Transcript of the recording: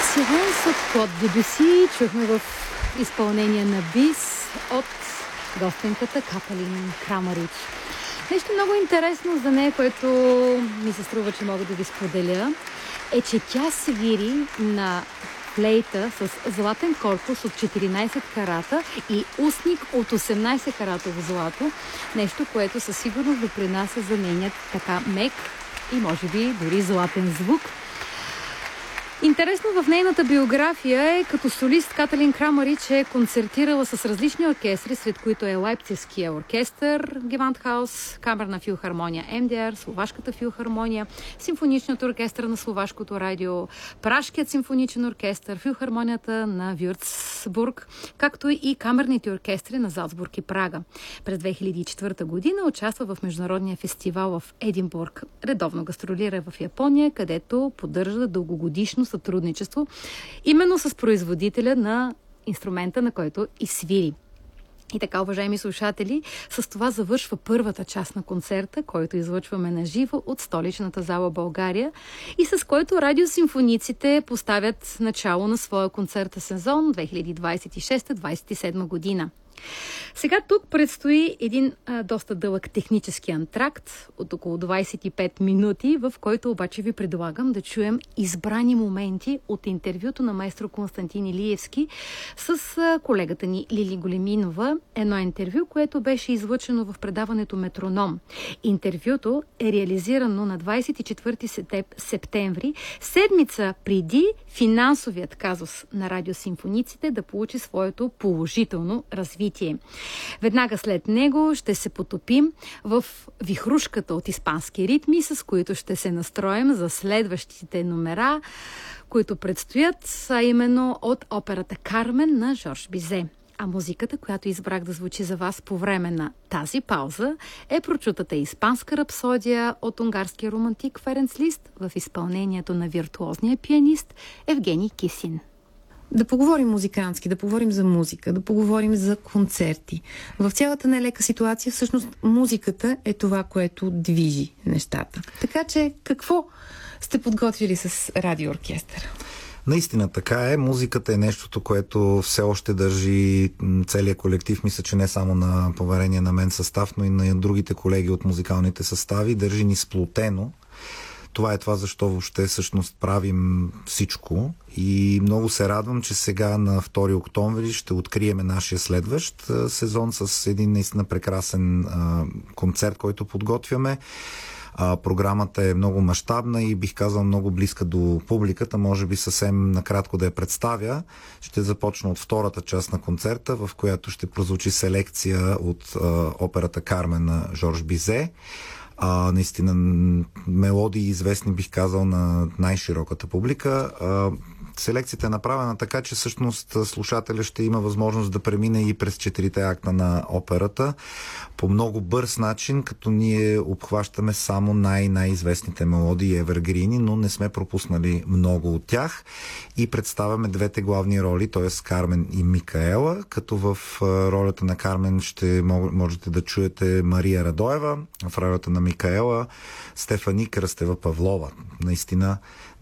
Силанс от Клод Дебюси чухме в изпълнение на Бис от гостенката Каталин Крамарич. Нещо много интересно за нея, което ми се струва, че мога да ви споделя, е, че тя свири на флейта с златен корпус от 14 карата и устник от 18 каратово злато. Нещо, което със сигурност допринася за нейният така мек и може би дори златен звук. Интересно в нейната биография е, като солист Каталин Крамарич е концертирала с различни оркестри, сред които е Лайпцигския оркестър, Гевандхаус, камерна филхармония МДР, Словашката филхармония, Симфоничният оркестър на Словашкото радио, Пражкият симфоничен оркестър, филхармонията на Вюрцбург, както и камерните оркестри на Залцбург и Прага. През 2004 година участва в международния фестивал в Единбург. Редовно гастролира в Япония, където поддържа дългогодишно сътрудничество именно с производителя на инструмента, на който свири. И така, уважаеми слушатели, с това завършва първата част на концерта, който излъчваме на живо от столичната зала България и с който радиосимфониците поставят начало на своя концертен сезон 2026-2027 година. Сега тук предстои един доста дълъг технически антракт от около 25 минути, в който обаче ви предлагам да чуем избрани моменти от интервюто на маестро Константин Илиевски с колегата ни Лили Големинова. Едно интервю, което беше излъчено в предаването Метроном. Интервюто е реализирано на 24 септември, седмица преди финансовият казус на радиосимфониците да получи своето положително развитие. Веднага след него ще се потопим в вихрушката от испански ритми, с които ще се настроим за следващите номера, които предстоят, а именно от операта Кармен на Жорж Бизе. А музиката, която избрах да звучи за вас по време на тази пауза, е прочутата испанска рапсодия от унгарския романтик Ференц Лист в изпълнението на виртуозния пианист Евгений Кисин. Да поговорим музикантски, да поговорим за музика, да поговорим за концерти. В цялата нелека ситуация всъщност музиката е това, което движи нещата. Така че какво сте подготвили с радиооркестър? Наистина така е. Музиката е нещото, което все още държи целият колектив. Мисля, че не само на поверение на мен състав, но и на другите колеги от музикалните състави. Държи ни сплотено. Това е това, защо въобще всъщност правим всичко. И много се радвам, че сега на 2 октомври ще откриеме нашия следващ сезон с един наистина прекрасен концерт, който подготвяме. Програмата е много мащабна и бих казал много близка до публиката. Може би съвсем накратко да я представя. Ще започна от втората част на концерта, в която ще прозвучи селекция от операта Кармен на Жорж Бизе. Наистина мелодии известни, бих казал, на най-широката публика. Селекцията е направена така, че всъщност слушателя ще има възможност да премине и през 4-те акта на операта по много бърз начин, като ние обхващаме само най-известните мелодии евергрини, но не сме пропуснали много от тях и представяме двете главни роли, т.е. Кармен и Микаела, като в ролята на Кармен ще можете да чуете Мария Радоева, в ролята на Микаела Стефани Кръстева Павлова. Наистина